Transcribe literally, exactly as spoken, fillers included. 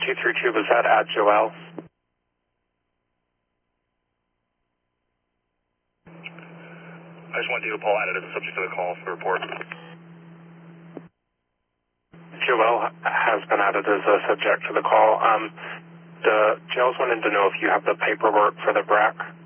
two three two, was that at Joel? I just want David Paul added as a subject to the call for the report. Joel has been added as a subject to the call. Um, the jails wanted to know if you have the paperwork for the B R A C.